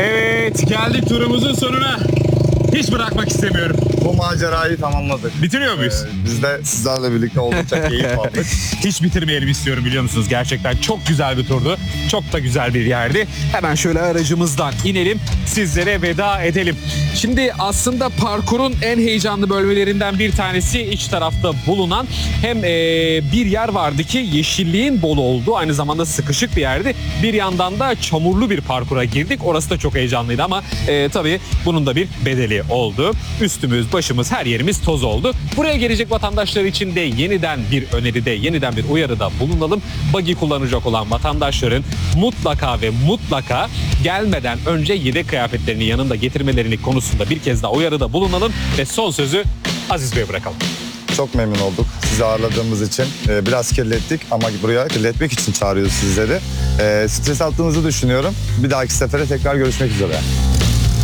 Evet, geldik turumuzun sonuna. Hiç bırakmak istemiyorum. Bu macerayı tamamladık. Bitiriyor muyuz? Biz de sizlerle birlikte oldukça keyif aldık. Hiç bitirmeyelim istiyorum, biliyor musunuz? Gerçekten çok güzel bir turdu. Çok da güzel bir yerdi. Hemen şöyle aracımızdan inelim. Sizlere veda edelim. Şimdi aslında parkurun en heyecanlı bölmelerinden bir tanesi iç tarafta bulunan hem bir yer vardı ki yeşilliğin bol olduğu, aynı zamanda sıkışık bir yerdi. Bir yandan da çamurlu bir parkura girdik. Orası da çok heyecanlıydı ama tabii bunun da bir bedeli oldu. Üstümüz, başımız, her yerimiz toz oldu. Buraya gelecek vatandaşlar için de yeniden bir öneride, yeniden bir uyarıda bulunalım. Buggy kullanacak olan vatandaşların mutlaka ve mutlaka gelmeden önce yedek kıyafetlerini yanında getirmelerini konusunda bir kez daha uyarıda bulunalım ve son sözü Aziz Bey'e bırakalım. Çok memnun olduk sizi ağırladığımız için. Biraz kirlettik ama buraya kirletmek için çağırıyoruz sizleri. Stres attığınızı düşünüyorum. Bir dahaki sefere tekrar görüşmek üzere.